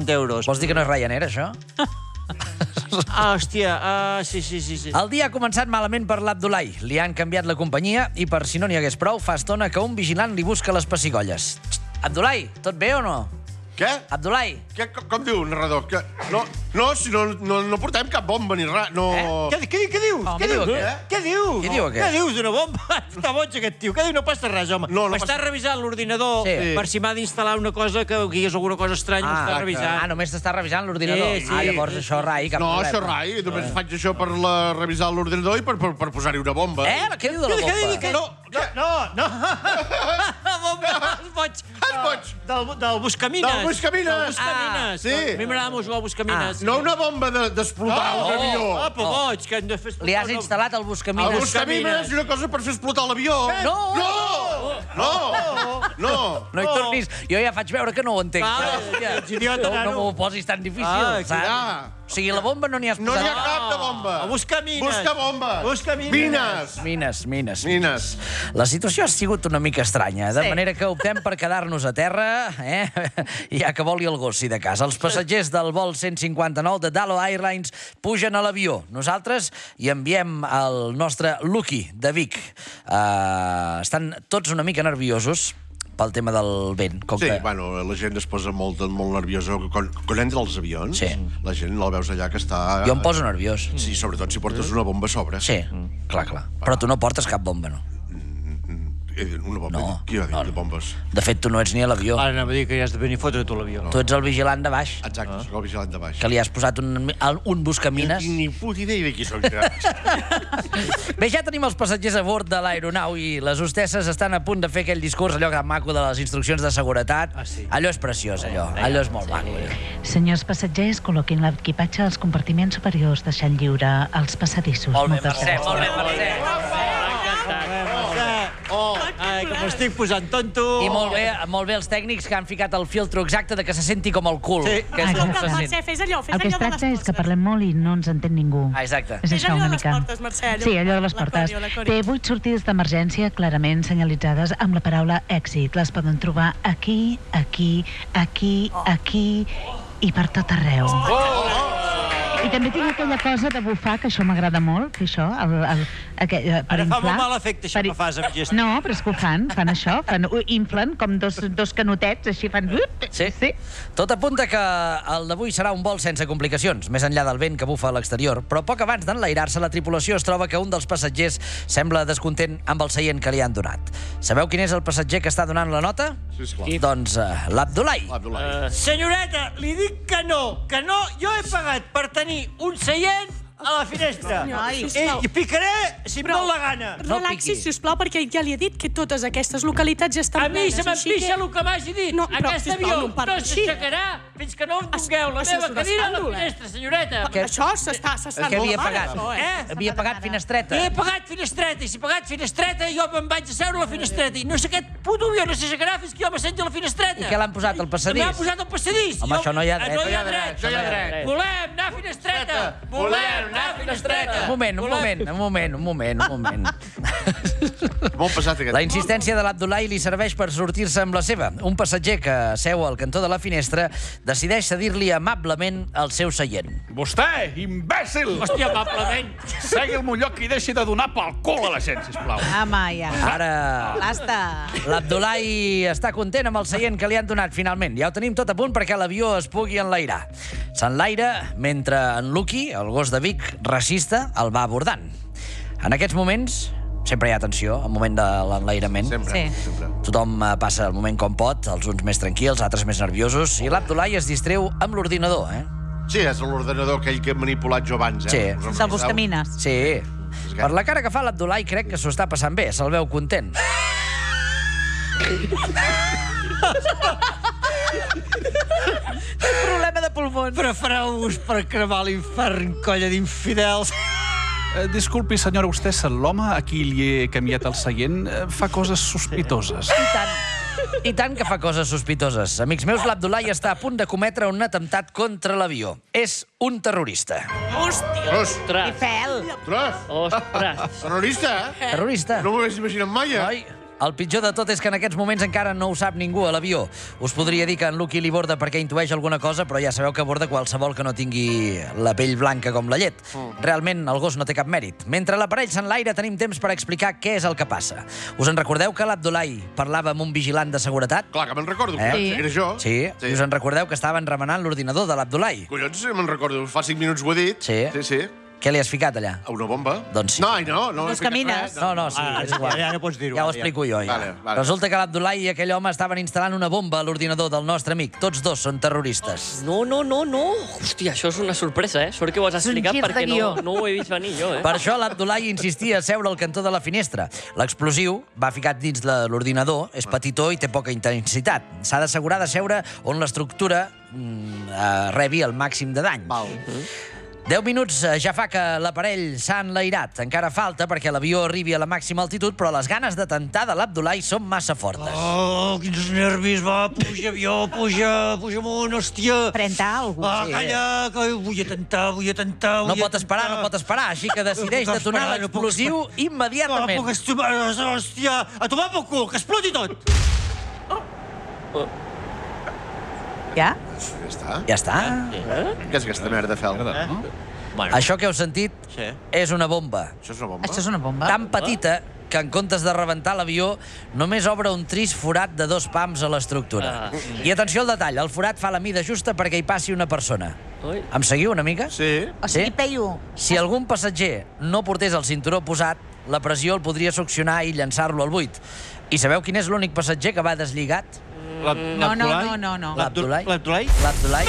euros. Vols dir que no és Ryanair, això? Hòstia, sí. El dia ha començat malament per l'Abdulai. Li han canviat la companyia i, per si no n'hi hagués prou, fa estona que un vigilant li busca les pessigolles. Abdulai, tot bé o no? Què? Abdulai. Com diu el narrador? Si no portem cap bomba ni res. Què dius? Què diu aquest? Què dius? Què diu aquest? Què dius d'una bomba? Està boig aquest tio. Què diu? No passa res, home. M'està revisant l'ordinador per si m'ha d'instal·lar una cosa que hi hagués alguna cosa estranya. M'està revisant. Només t'està revisant l'ordinador. Llavors això, rai, cap problema. No, això, rai. Només faig això per revisar l'ordinador i per posar-hi una bomba. Què diu de la bomba? No. La bomba, és boig. Del Buscamines. Del Buscamines. Sí. A mi m'agrada molt jugar al Buscamines. No una bomba d'explotar un avió. Apa, boig, que hem de fer explotar... Li has instal·lat el Buscamines. El Buscamines i una cosa per fer explotar l'avió. No hi tornis. Jo ja faig veure que no ho entenc. Ets idiota, nano. No m'ho posis tan difícil, saps? O sigui, la bomba no n'hi has posat. No n'hi ha cap de bomba. Busca mines. Busca bomba. Mines. La situació ha sigut una mica estranya, de manera que optem per quedar-nos a terra, ja que voli el gos, si de cas. Els passatgers del vol 159 de Dalo Airlines pugen a l'avió. Nosaltres hi enviem el nostre Lucky, de Vic. Estan tots una mica nerviosos pel tema del vent. Sí, bueno, la gent es posa molt nerviosa. Quan entra als avions, la gent la veus allà que està... Jo em poso nerviós. Sí, sobretot si portes una bomba a sobre. Sí, clar. Però tu no portes cap bomba, no? Una bomba? Qui va dir de bombes? De fet, tu no ets ni a l'avió. Ara anava a dir que ja has de venir a fotre tu l'avió. Tu ets el vigilant de baix. Exacte, soc el vigilant de baix. Que li has posat un buscamines. No tinc ni puta idea de qui soc. Bé, ja tenim els passatgers a bord de l'aeronau i les hostesses estan a punt de fer aquell discurs, allò gran maco de les instruccions de seguretat. Allò és preciós, allò. Allò és molt maco. Senyors passatgers, col·loquin l'equipatge als compartiments superiors, deixant lliure els passadissos. Molt bé, Mercè, molt bé, Mercè. Que m'estic posant tonto. I molt bé els tècnics que han ficat el filtro exacte de que se senti com el cul. Sí. Mercè, fes allò de les portes. El que es tracta és que parlem molt i no ens entén ningú. Exacte. És això una mica. Fes allò de les portes, Mercè. Sí, allò de les portes. Té 8 sortides d'emergència clarament senyalitzades amb la paraula èxit. Les poden trobar aquí i per tot arreu. I també tinc aquella cosa de bufar, que això m'agrada molt, fer això, per inflar. Ara fa molt mal efecte això que fas amb gest. No, però és que ho fan això, inflen com dos canotets, així fan... Sí. Tot apunta que el d'avui serà un vol sense complicacions, més enllà del vent que bufa a l'exterior, però poc abans d'enlairar-se la tripulació es troba que un dels passatgers sembla descontent amb el seient que li han donat. Sabeu quin és el passatger que està donant la nota? Sí, esclar. Doncs l'Abdulai. Senyoreta, li dic que no, jo he pagat per tenir un seient a la finestra. I picaré si em dóna la gana. Relaxi, sisplau, perquè ja li he dit que totes aquestes localitats ja estan A mi se m'empixa el que m'hagi dit. Aquest avió no s'aixecarà fins que no em dongueu la meva cadira a la finestra, senyoreta. Això s'està Què havia pagat? Havia pagat finestreta. He pagat finestreta, i si he pagat finestreta jo me'n vaig a seure a la finestreta. I no sé, aquest puto avió no s'aixecarà fins que jo m'assenti a la finestreta. I què l'han posat, al passadís? M'han posat al passadís. Home, això no hi ha dret. No hi ha dret. Volem anar a finestreta. Volem anar a finestreta. Un moment. Molt pesat, aquest. La insistència de l'Abdulai li serveix per sortir-se amb la seva. Un passatger que seu al cantó de la finestra decideix cedir-li amablement el seu seient. Vostè, imbècil! Hòstia, amablement. Segui el meu lloc i deixi de donar pel cul a la gent, sisplau. Home, ja. Ara... Basta. L'Abdulai està content amb el seient que li han donat, finalment. Ja ho tenim tot a punt perquè l'avió es pugui enlairar. S'enlaira mentre en Lucky, el gos de Vic, racista, el va abordant. En aquests moments... Sempre hi ha tensió, al moment de l'enlairament. Sempre. Tothom passa el moment com pot, els uns més tranquils, altres més nerviosos, i l'Abdulai es distreu amb l'ordinador, Sí, és l'ordenador aquell que he manipulat jo abans, Sí. Del Buscamines. Sí. Per la cara que fa l'Abdulai crec que s'ho està passant bé, se'l veu content. Problema de pulmons. Prepareu-vos per cremar l'infern, colla d'infidels. Disculpi, senyora, vostè és l'home a qui li he canviat el seient? Fa coses sospitoses. I tant que fa coses sospitoses. Amics meus, l'Abdulai està a punt de cometre un atemptat contra l'avió. És un terrorista. I fel. Ostres! Terrorista, Terrorista? No m'ho hagués imaginat mai, Noi, El pitjor de tot és que en aquests moments encara no ho sap ningú a l'avió. Us podria dir que en Lucky li borda perquè intueix alguna cosa, però ja sabeu que borda qualsevol que no tingui la pell blanca com la llet. Realment, el gos no té cap mèrit. Mentre l'aparell s'enlaira, tenim temps per explicar què és el que passa. Us en recordeu que l'Abdulai parlava amb un vigilant de seguretat? Clar que me'n recordo, Sí. era jo. Sí. I us en recordeu que estaven remenant l'ordinador de l'Abdulai? Collons, me'n recordo, fa 5 minuts ho he dit. Sí. Sí. Què li has ficat allà? A una bomba? Doncs sí. No, no. Dos camines. No, sí, és igual. Ja no pots dir-ho. Ja ho explico jo, ja. Vale. Resulta que l'Abdulai i aquell home estaven instal·lant una bomba a l'ordinador del nostre amic. Tots dos són terroristes. No. Hòstia, això és una sorpresa, eh? Sort que ho has explicat gir de perquè guió. no ho he vist venir jo, eh? Per això l'Abdulai insistia a seure al cantó de la finestra. L'explosiu va ficat dins de l'ordinador, és petitó i té poca intensitat. S'ha d'assegurar de seure on l'estructura rebi el màxim de dany. 10 minuts ja fa que l'aparell s'ha enlairat. Encara falta perquè l'avió arribi a la màxima altitud, però les ganes d'atemptar de l'Abdulai són massa fortes. Oh, quins nervis, va, puja, avió, puja amunt, hòstia. Pren-te alguna cosa. Calla, que vull atentar. No pot esperar, així que decideix detonar l'explosiu immediatament. No puc estimar, hòstia, a tomar pel cul, que exploti tot. Ja? Ja està. Ja està. Què és aquesta merda, Fel? Això que heu sentit és una bomba. Això és una bomba? Això és una bomba. Tan petita que en comptes de rebentar l'avió només obre un trist forat de 2 pams a l'estructura. I atenció al detall, el forat fa la mida justa perquè hi passi una persona. Em seguiu una mica? Sí. O sigui, Peyu, Si algun passatger no portés el cinturó posat, la pressió el podria succionar i llançar-lo al buit. I sabeu quin és l'únic passatger que va deslligat? no. L'Abdulai. L'Abdulai? L'Abdulai.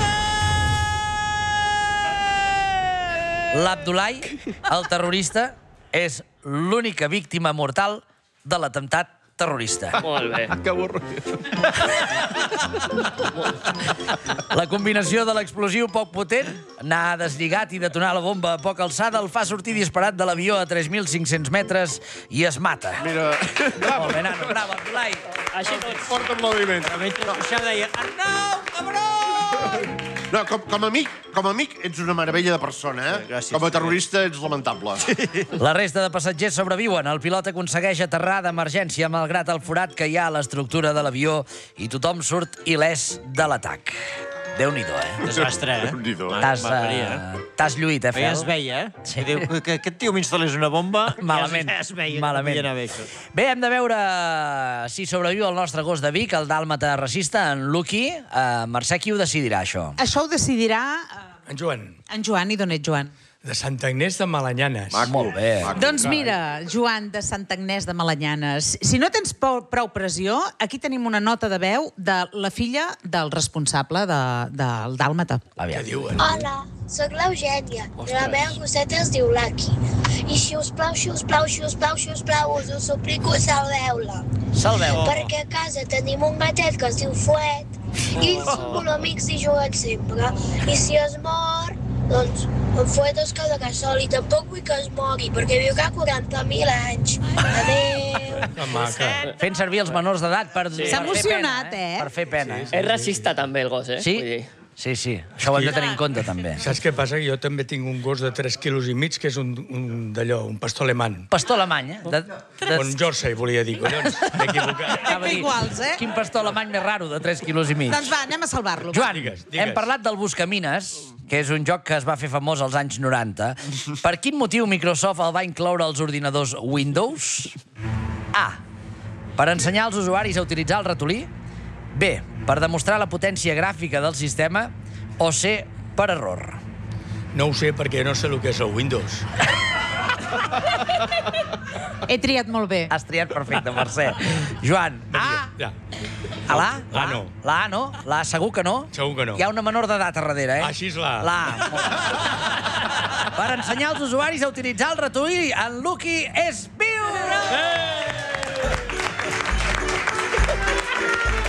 L'Abdulai, el terrorista, és l'única víctima mortal de l'atemptat terrorista. Molt bé. Que avorrit. La combinació de l'explosiu poc potent, anar deslligat i detonar la bomba a poca alçada, el fa sortir disparat de l'avió a 3.500 metres i es mata. Mira... Molt bé, nano, bravo, Abdulai. Així tots. Porta aplaudiments. Això deia, Arnau, cabrón! No, com a amic ets una meravella de persona, eh? Gràcies. Com a terrorista ets lamentable. La resta de passatgers sobreviuen. El pilot aconsegueix aterrar d'emergència malgrat el forat que hi ha a l'estructura de l'avió i tothom surt il·lès de l'atac. Déu-n'hi-do, eh? Desastre, eh? Déu-n'hi-do. T'has lluït, Ja Fel? es veia, eh? Sí. Diu que aquest tio m'instal·lés una bomba... Malament, Ja es veia. malament. Que no podia anar bé, això. Bé, hem de veure si sobreviu el nostre gos de Vic, el dàlmata racista, en Lucky. Mercè, qui ho decidirà, això? això ho decidirà En Joan, en Joan. I d'on ets, Joan? de Santa Agnès de Malanyanes. Molt bé. Doncs mira, Joan de Santa Agnès de Malanyanes, si no tens prou pressió, aquí tenim una nota de veu de la filla del responsable del dàlmata. Aviam. Què diuen? Hola, sóc l'Eugènia. La meva gosseta es diu Lucky. I si us plau, us ho suplico, salveu-la. Salveu. Perquè a casa tenim un gatet que es diu Fuet. I ells són molt amics i juguen sempre. I si es mor, doncs en Fuet es queda sol i tampoc vull que es mogui, perquè viurà 40.000 anys. Adéu. Que maca. Fent servir els menors d'edat per fer S'ha emocionat, pena, eh? Per fer pena. És racista també el gos, eh? Sí? Vull dir. Sí, sí. Això ho hem de tenir en compte, també. Saps què passa? Que jo també tinc un gos de 3 quilos i mig, que és un d'allò, un pastor alemany. Pastor alemany, eh? Un Jersey, volia dir, collons. M'he equivocat. Anava a dir, Iguals, eh? Quin pastor alemany més raro, de 3 quilos i mig. Doncs va, anem a salvar-lo. Joan, Digues. hem parlat del Buscamines, que és un joc que es va fer famós als anys 90. Per quin motiu Microsoft el va incloure als ordinadors Windows? A. Per ensenyar als usuaris a utilitzar el ratolí. B. Per demostrar la potència gràfica del sistema. O C. Per error. No ho sé, perquè no sé el que és el Windows. He triat molt bé. Has triat perfecte, Mercè. Joan, A. Ja. A l'A? La no. La A no? La A segur que no? Segur que no. Hi ha una menor d'edat a darrere, eh? Així és la A. La A. Per ensenyar als usuaris a utilitzar el ratolí, en Lucky és viu!